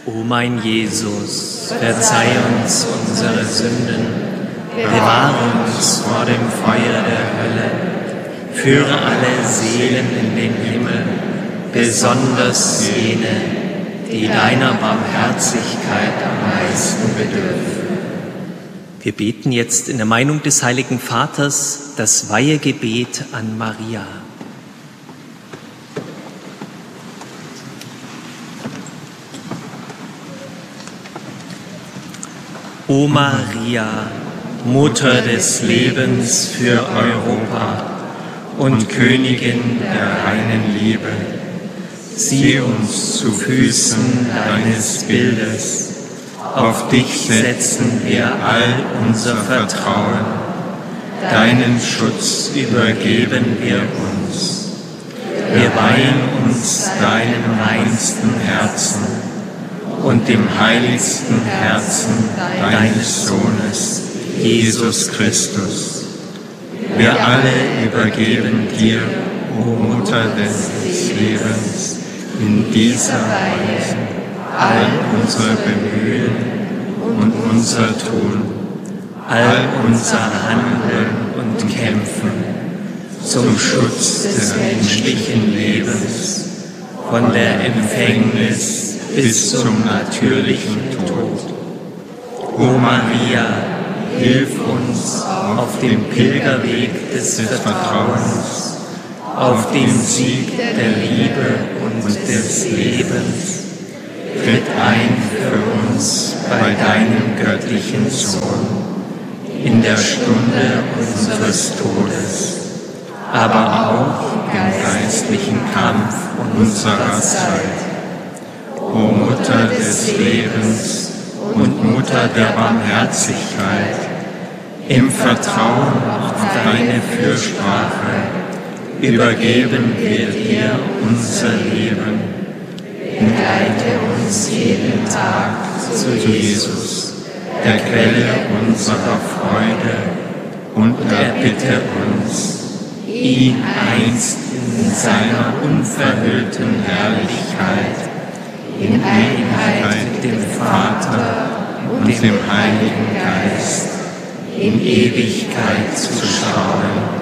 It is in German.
O mein Jesus, verzeih uns unsere Sünden, bewahre uns vor dem Feuer der Hölle, führe alle Seelen in den Himmel, besonders jene, die deiner Barmherzigkeit am meisten bedürfen. Wir beten jetzt in der Meinung des Heiligen Vaters das Weihegebet an Maria. O Maria, Mutter des Lebens für Europa und Königin der reinen Liebe, sieh uns zu Füßen deines Bildes. Auf dich setzen wir all unser Vertrauen. Deinen Schutz übergeben wir uns. Wir weihen uns deinem reinsten Herzen und dem heiligsten Herzen deines Sohnes, Jesus Christus. Wir alle übergeben dir, o Mutter des Lebens, in dieser Weise all unser Bemühen und unser Tun, all unser Handeln und Kämpfen zum Schutz des menschlichen Lebens, von der Empfängnis bis zum natürlichen Tod. O Maria, hilf uns auf dem Pilgerweg des Vertrauens, auf dem Sieg der Liebe und des Lebens. Tritt ein für uns bei deinem göttlichen Sohn, in der Stunde unseres Todes, aber auch im geistlichen Kampf unserer Zeit. O Mutter des Lebens und Mutter der Barmherzigkeit, im Vertrauen auf deine Fürsprache übergeben wir dir unser Leben. Begleite uns jeden Tag zu Jesus, der Quelle unserer Freude, und erbitte uns, ihn einst in seiner unverhüllten Herrlichkeit in Einheit mit dem Vater und dem Heiligen Geist in Ewigkeit zu schauen.